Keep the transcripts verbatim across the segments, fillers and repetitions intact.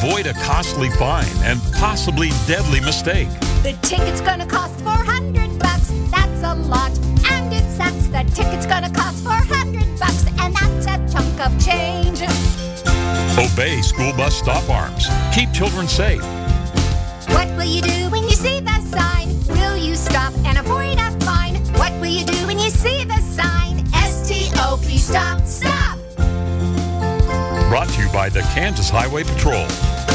Avoid a costly fine and possibly deadly mistake. The ticket's gonna cost four hundred bucks. That's a lot. And it sucks. The ticket's gonna cost four hundred bucks. And that's a chunk of change. Obey school bus stop arms. Keep children safe. What will you do when you see the sign? Will you stop and avoid a fine? What will you do when you see the sign? S T O P, stop, stop. Brought to you by the Kansas Highway Patrol.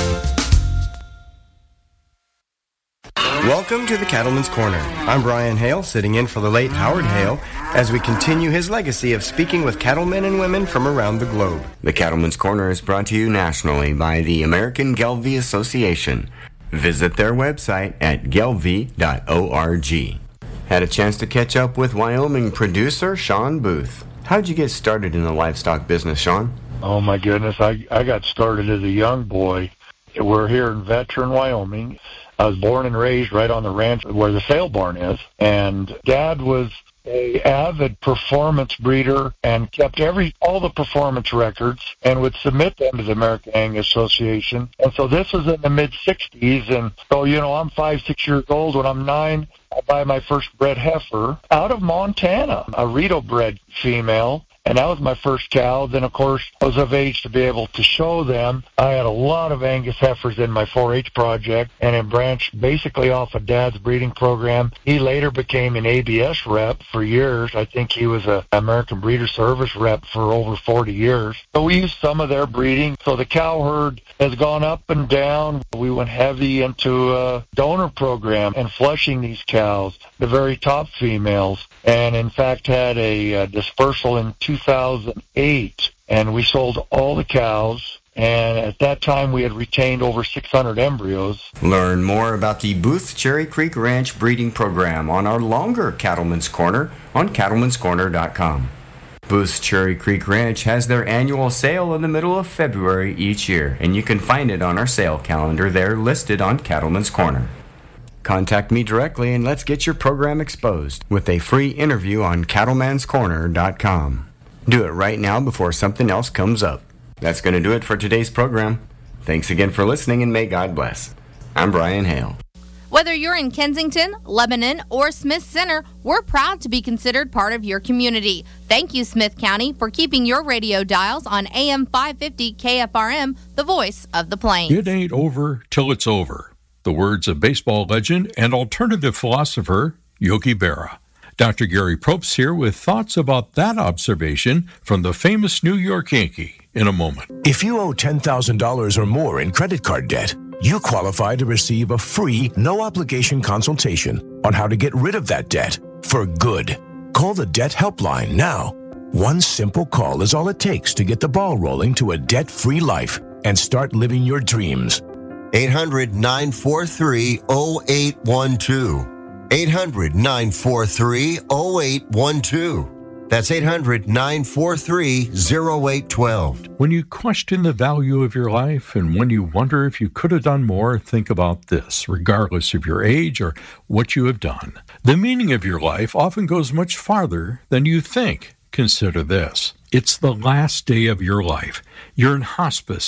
Welcome to the Cattleman's Corner. I'm Brian Hale, sitting in for the late Howard Hale, as we continue his legacy of speaking with cattlemen and women from around the globe. The Cattleman's Corner is brought to you nationally by the American Gelbvieh Association. Visit their website at gelbvieh dot org. Had a chance to catch up with Wyoming producer Sean Booth. How'd you get started in the livestock business, Sean? Oh, my goodness. I, I got started as a young boy. We're here in Veteran, Wyoming. I was born and raised right on the ranch where the sale barn is. And Dad was a avid performance breeder and kept every all the performance records and would submit them to the American Angus Association. And so this was in the mid-sixties. And so, you know, I'm five, six years old. When I'm nine, I buy my first bred heifer out of Montana, a Rito bred female. And that was my first cow. Then, of course, I was of age to be able to show them. I had a lot of Angus heifers in my four H project, and it branched basically off of Dad's breeding program. He later became an A B S rep for years. I think he was an American Breeder Service rep for over forty years. So we used some of their breeding. So the cow herd has gone up and down. We went heavy into a donor program and flushing these cows, the very top females, and in fact had a, a dispersal in two thousand eight, and we sold all the cows, and at that time we had retained over six hundred embryos. Learn more about the Booth Cherry Creek Ranch breeding program on our longer Cattleman's Corner on cattlemans corner dot com. Booth's Cherry Creek Ranch has their annual sale in the middle of February each year, and you can find it on our sale calendar there listed on Cattleman's Corner. Contact me directly and let's get your program exposed with a free interview on cattlemans corner dot com. Do it right now before something else comes up. That's going to do it for today's program. Thanks again for listening, and may God bless. I'm Brian Hale. Whether you're in Kensington, Lebanon, or Smith Center, we're proud to be considered part of your community. Thank you, Smith County, for keeping your radio dials on A M five fifty K F R M, the voice of the Plains. It ain't over till it's over. The words of baseball legend and alternative philosopher Yogi Berra. Doctor Gary Probst here with thoughts about that observation from the famous New York Yankee in a moment. If you owe ten thousand dollars or more in credit card debt, you qualify to receive a free, no-obligation consultation on how to get rid of that debt for good. Call the Debt Helpline now. One simple call is all it takes to get the ball rolling to a debt-free life and start living your dreams. eight hundred, nine four three, oh eight one two. eight hundred, nine four three, oh eight one two. That's eight hundred, nine four three, oh eight one two. When you question the value of your life and when you wonder if you could have done more, think about this, regardless of your age or what you have done. The meaning of your life often goes much farther than you think. Consider this. It's the last day of your life. You're in hospice